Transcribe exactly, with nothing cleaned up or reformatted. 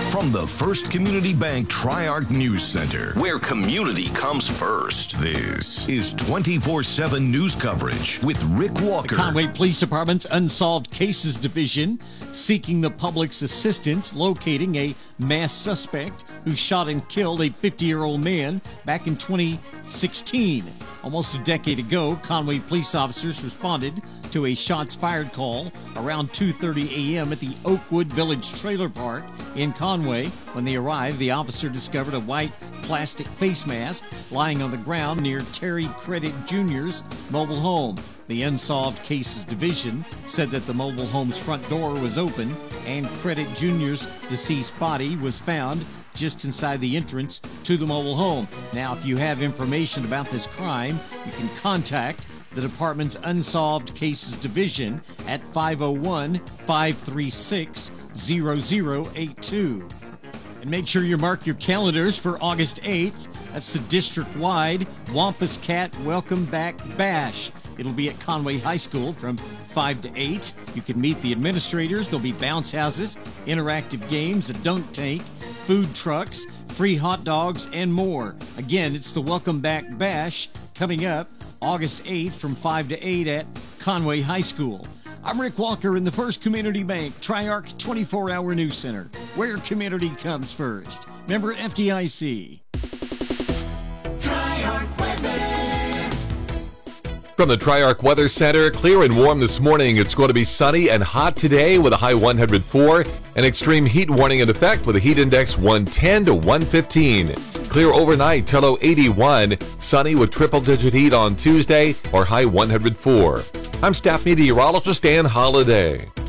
From the First Community Bank Tri-Arc News Center, where community comes first, this is twenty-four seven news coverage with Rick Walker. The Conway Police Department's Unsolved Cases Division seeking the public's assistance locating a mass suspect who shot and killed a fifty-year-old man back in twenty sixteen. Almost a decade ago, Conway police officers responded to a shots fired call around two thirty a.m. at the Oakwood Village Trailer Park in Conway. When they arrived, the officer discovered a white plastic face mask lying on the ground near Terry Credit Junior's mobile home. The Unsolved Cases Division said that the mobile home's front door was open and Credit Junior's deceased body was found just inside the entrance to the mobile home. Now, if you have information about this crime, you can contact the department's Unsolved Cases Division at five oh one, five three six, zero zero eight two. And make sure you mark your calendars for August eighth. That's the district-wide Wampus Cat Welcome Back Bash. It'll be at Conway High School from five to eight. You can meet the administrators. There'll be bounce houses, interactive games, a dunk tank, food trucks, free hot dogs, and more. Again, it's the Welcome Back Bash coming up August eighth from five to eight at Conway High School. I'm Rick Walker in the First Community Bank Tri-Arc twenty-four hour News Center, where community comes first. Member F D I C. Tri-Arc Weather. From the Tri-Arc Weather Center, clear and warm this morning. It's going to be sunny and hot today with a high one hundred four. An extreme heat warning in effect with a heat index one ten to one fifteen. Clear overnight till low eighty-one. Sunny with triple-digit heat on Tuesday or high one hundred four. I'm staff meteorologist Dan Holliday.